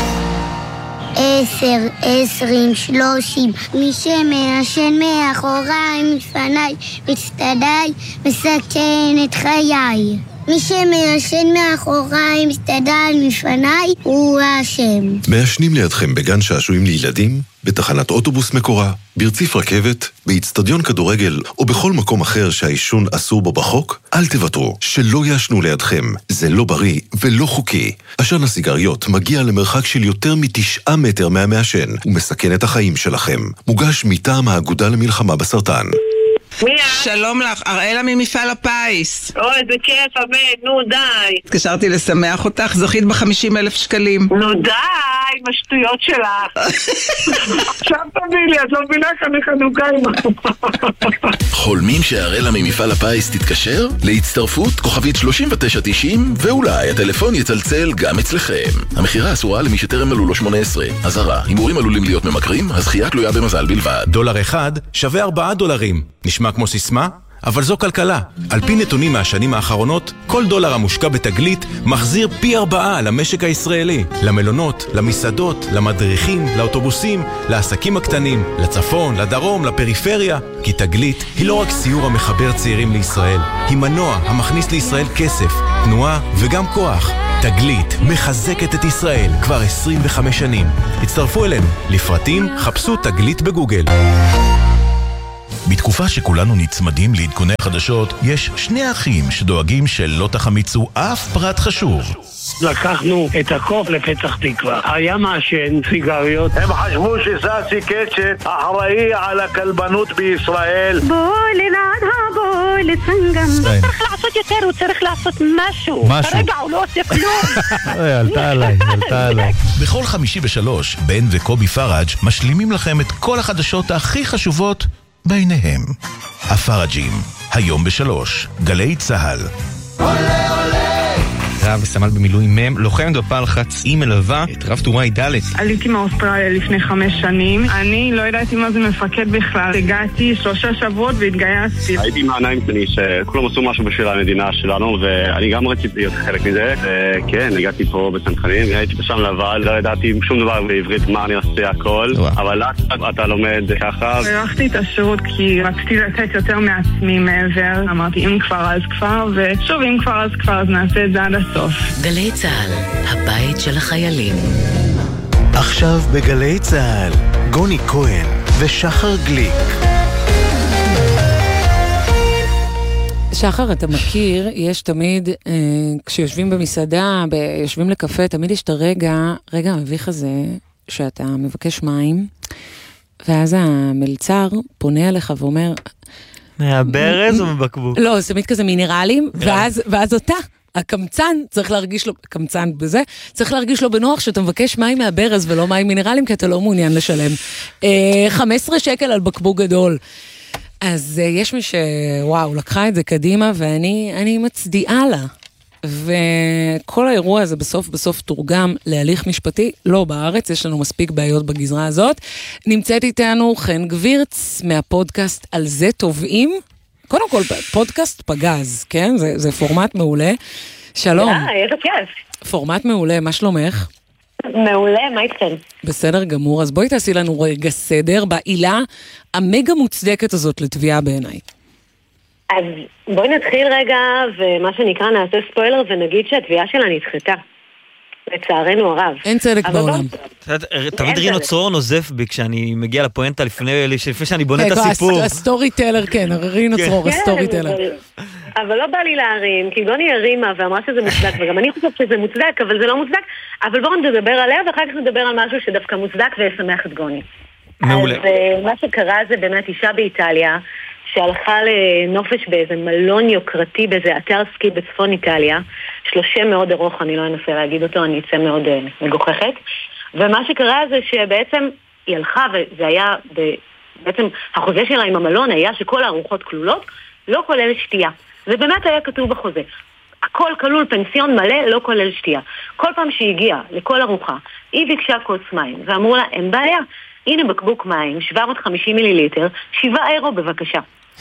עשר, עשרים, שלושים, מי שמעשן מאחוריי, מפניי, מצטדיי, מסכן את חיי. מי שמעשן מאחוריי, מסתדל מפניי, הוא האשם. מעשנים לידכם בגן שעשועים לילדים, בתחנת אוטובוס מקורה, ברציף רכבת, באצטדיון כדורגל או בכל מקום אחר שהעישון אסור בו בחוק? אל תוותרו, שלא יעשנו לידכם. זה לא בריא ולא חוקי. עשן הסיגריות מגיע למרחק של יותר מתשעה מטר מהמעשן ומסכן את החיים שלכם. מוגש מטעם האגודה למלחמה בסרטן. שלום לך, אראלה ממפעל הפיס. אוי, זה כיף, אבן, נו די. התקשרתי לשמח אותך, זוכית ב-חמישים אלף שקלים. נו די, עם השטויות שלך. עכשיו תביא לי, את לא מבינה כאן לחנוכה עם... חולמים שאראלה ממפעל הפיס תתקשר? להצטרפות כוכבית שלושים ותשע תשעים, ואולי הטלפון יצלצל גם אצלכם. המחירה אסורה למי שטרם מלאו לו שמונה עשרה. אזהרה, הימורים עלולים להיות ממכרים, הזכייה תלויה במזל בלבד. דולר אחד שווה ארבעה דולרים. נשמע כמו סיסמה? אבל זו כלכלה. על פי נתונים מהשנים האחרונות, כל דולר המושקע בתגלית מחזיר פי ארבעה למשק הישראלי. למלונות, למסעדות, למדריכים, לאוטובוסים, לעסקים הקטנים, לצפון, לדרום, לפריפריה. כי תגלית היא לא רק סיור המחבר צעירים לישראל, היא מנוע המכניס לישראל כסף, תנועה וגם כוח. תגלית מחזקת את ישראל כבר עשרים וחמש שנים. הצטרפו אלינו. לפרטים חפשו תגלית בגוגל. בתקופה שכולנו נצמדים לעדכוני חדשות, יש שני אחים שדואגים שלא תחמיצו אף פרט חשוב. לקחנו את הקוף לפתח תקווה. היה מעשן סיגריות. הם חשבו שסאסי קצ'ט אחראי על הכלבנות בישראל. בואי לנעד הבואי לצנגם. הוא צריך לעשות יותר, הוא צריך לעשות משהו. משהו. כרגע הוא לא עושה כלום. עלתה עליי, עלתה עליי. בכל חמישי ושלוש, בן וקובי פראג' משלימים לכם את כל החדשות הכי חשובות ביניהם. הפראג'ים, היום בשלוש, גלי צהל. עולה עולה רב סמל במילואים מם, לוחמת בפלחץ, היא מלווה את רב טוראי ד'. עליתי מאוסטרליה לפני חמש שנים. אני לא ידעתי מה זה מפקד בכלל. הגעתי שלושה שבועות והתגייסתי. הייתי מהעיניים שלי שכולם עשו משהו בשביל המדינה שלנו, ואני גם רציתי להיות חלק מזה. וכן, הגעתי פה בצנחנים, והייתי בשם לבד, לא ידעתי שום דבר בעברית, מה אני עושה הכל. אבל אתה לומד ככה. הלכתי את השירות כי רציתי לתת יותר מעצמי מעבר. אמרתי, אם כבר אז כבר, ושוב, אם כבר אז כבר, אז נעשה את זה עד הסוף. גלי צהל, הבית של החיילים. עכשיו בגלי צהל, גוני כהן ושחר גליק. שחר, אתה מכיר, יש תמיד, אה, כשיושבים במסעדה, ב- יושבים לקפה, תמיד יש את הרגע, רגע המביך הזה, שאתה מבקש מים, ואז המלצר פונה אליך ואומר... מהברז או מבקבוק? לא, זה תמיד כזה מינרלים, ואז, ואז אותה. הקמצן צריך להרגיש לו, קמצן בזה, צריך להרגיש לו בנוח שאתה מבקש מים מהברז ולא מים מינרלים, כי אתה לא מעוניין לשלם. חמישה עשר שקל על בקבוק גדול. אז יש מי שוואו, לקחה את זה קדימה, ואני אני מצדיעה לה. וכל האירוע הזה בסוף בסוף תורגם להליך משפטי, לא בארץ, יש לנו מספיק בעיות בגזרה הזאת. נמצאת איתנו חן גבירץ מהפודקאסט על זה טובעים. קודם כל, פודקאסט פגז, כן? זה, זה פורמט מעולה. שלום. אה, איזה כיף. פורמט מעולה, מה שלומך? מעולה, מה איתכם? בסדר גמור, אז בואי תעשי לנו רגע סדר בעילה המגה מוצדקת הזאת לתביעה בעיניי. אז בואי נתחיל רגע, ומה שנקרא נעשה ספוילר, ונגיד שהתביעה שלה נדחתה. לצערנו הרב. אין צדק בעולם. תמיד רינו צרור נוזף בי כשאני מגיע לפואנטה לפני שאני בונה את הסיפור. הסטורי טלר, כן, רינו צרור, הסטורי טלר. אבל לא בא לי להרים, כי גוני הרימה ואמרה שזה מוצדק, וגם אני חושבת שזה מוצדק, אבל זה לא מוצדק, אבל בואו נדבר עליה, ואחר כך נדבר על משהו שדווקא מוצדק וישמח את גוני. מעולה. אז מה שקרה זה באמת אישה באיטליה, שהלכה לנופש באיזה מלון יוקרתי באיזה אתר סקי בצפון איטליה, שלושה מאוד ארוך, אני לא אנסה להגיד אותו, אני אצא מאוד uh, מגוחכת, ומה שקרה זה שבעצם היא הלכה, וזה היה, ב... בעצם החוזה שלה עם המלון היה שכל הארוחות כלולות, לא כולל שתייה. זה באמת היה כתוב בחוזה. הכל כלול, פנסיון מלא, לא כולל שתייה. כל פעם שהיא הגיעה לכל ארוחה, היא ביקשה כוס מים, ואמרו לה, אין בעיה, הנה בקבוק מים, שבע מאות וחמישים מיליליטר, שבעה אירו בבקשה.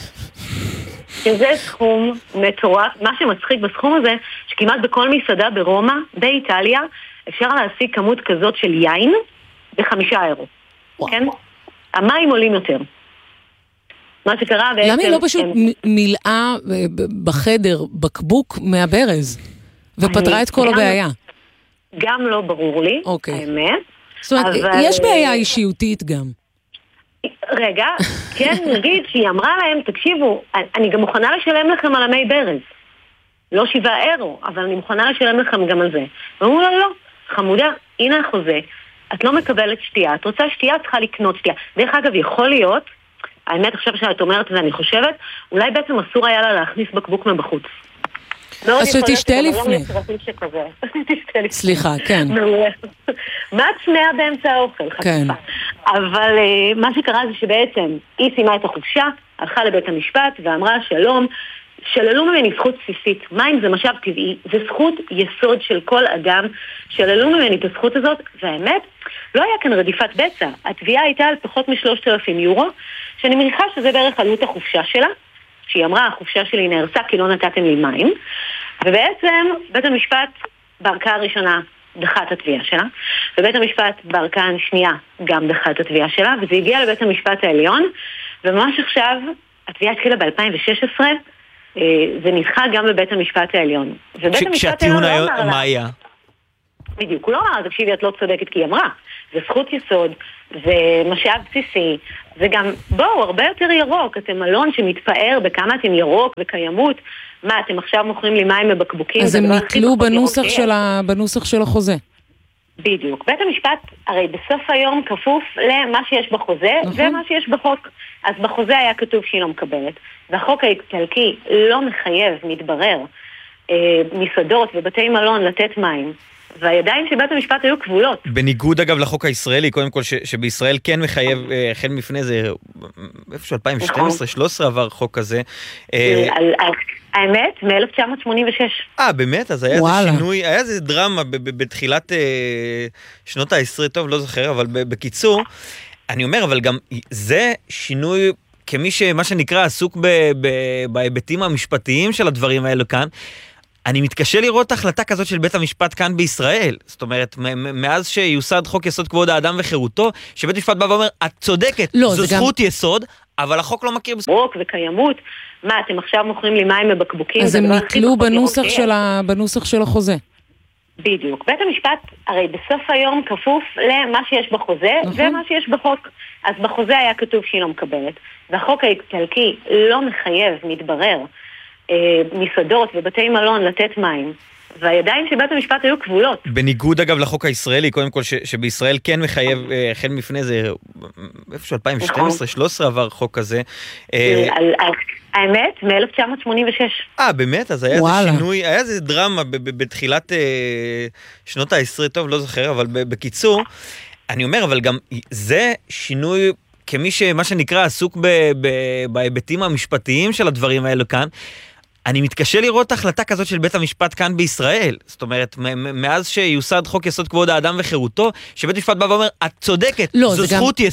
שזה סכום מטורף. מה שמצחיק בסכום הזה, שכמעט בכל מסעדה ברומא, באיטליה, אפשר להשיג כמות כזאת של יין בחמישה אירו. כן? המים עולים יותר. מה שקרה בעצם... למה היא לא פשוט מילאה בחדר בקבוק מהברז, ופתרה את כל הבעיה? גם לא ברור לי, האמת. זאת אומרת, יש בעיה אישיותית גם. רגע, כן, נגיד שהיא אמרה להם, תקשיבו, אני גם מוכנה לשלם לכם על המי ברז. לא שבעה אירו, אבל אני מוכנה לשלם לכם גם על זה. ואומרו לה, לא, חמודה, הנה החוזה, את לא מקבלת שתייה, את רוצה שתייה, צריכה לקנות שתייה. דרך אגב, יכול להיות, האמת עכשיו שאת אומרת ואני חושבת, אולי בעצם אסור היה לה להכניס בקבוק מבחוץ. אז שתשתה לפני. סליחה, כן. מה צמאה באמצע האוכל? כן. אבל מה שקרה זה שבעצם היא סיימה את החופשה, הלכה לבית המשפט ואמרה שלום, שללו ממני זכות בסיסית. מים זה משאב טבעי, זה זכות יסוד של כל אדם, שללו ממני את הזכות הזאת, והאמת, לא היה כאן רדיפת בצע. התביעה הייתה על פחות משלושת אלפים יורו, שאני מניחה שזה בערך עלות החופשה שלה, שהיא אמרה, החופשה שלי נהרסה כי לא נתתם לי מים, ובעצם בית המשפט בערכאה הראשונה דחה את התביעה שלה, ובית המשפט בערכאה השנייה גם דחה את התביעה שלה, וזה הגיע לבית המשפט העליון, וממש עכשיו, התביעה התחילה ב-אלפיים ושש עשרה, זה נדחה גם בבית המשפט העליון. כשהטיעון היום, מה היה? בדיוק, הוא לא אמר, תקשיבי, את לא צודקת כי היא אמרה, זה זכות יסוד, זה משאב בסיסי, זה גם, בואו, הרבה יותר ירוק, אתם מלון שמתפאר בכמה אתם ירוק וקיימות, מה, אתם עכשיו מוכרים לי מים מבקבוקים? אז הם נתלו בנוסח של, ה... בנוסח של החוזה. בדיוק, בית המשפט, הרי בסוף היום כפוף למה שיש בחוזה, נכון. ומה שיש בחוק, אז בחוזה היה כתוב שהיא לא מקבלת, והחוק האיטלקי לא מחייב, מתברר, אה, מסעדות ובתי מלון לתת מים, והידיים של בית המשפט היו כבולות. בניגוד אגב לחוק הישראלי, קודם כל ש, שבישראל כן מחייב, החל מפני זה, איפשהו אלפיים ושתים עשרה שלוש עשרה עבר חוק כזה. האמת, מ-אלף תשע מאות שמונים ושש. אה, באמת? אז היה איזה שינוי, היה איזה דרמה בתחילת שנות העשרה, טוב, לא זוכר, אבל בקיצור, אני אומר, אבל גם זה שינוי, כמי שמה שנקרא עסוק בהיבטים המשפטיים של הדברים האלו כאן, אני מתקשה לראות החלטה כזאת של בית המשפט כאן בישראל. זאת אומרת, מאז שיוסד חוק יסוד כבוד האדם וחירותו, שבית המשפט בא ואומר, את צודקת, לא, זו זכות גם... יסוד, אבל החוק לא מכיר בזכות. רוק וקיימות, מה, אתם עכשיו מוכרים לי מים מבקבוקים? אז הם נתלו בנוסח של, ה... בנוסח של החוזה. בדיוק. בית המשפט, הרי בסוף היום כפוף למה שיש בחוזה, נכון. ומה שיש בחוק. אז בחוזה היה כתוב שהיא לא מקבלת. והחוק האיטלקי לא מחייב, מתברר, מסעדות ובתי מלון לתת מים, והידיים של בית המשפט היו כבולות. בניגוד אגב לחוק הישראלי, קודם כל ש, שבישראל כן מחייב, החל מפני זה, איפשהו אלפיים ושתים עשרה שלוש עשרה עבר חוק כזה. האמת, מ-אלף תשע מאות שמונים ושש. אה, באמת? אז היה איזה שינוי, היה איזה דרמה בתחילת שנות העשרה, טוב, לא זוכר, אבל בקיצור, אני אומר, אבל גם זה שינוי, כמי שמה שנקרא עסוק בהיבטים המשפטיים של הדברים האלו כאן, אני מתקשה לראות החלטה כזאת של בית המשפט כאן בישראל. זאת אומרת, מאז שיוסד חוק יסוד כבוד האדם וחירותו, שבית המשפט בא ואומר, את צודקת, לא, זו זכות גם... יסוד.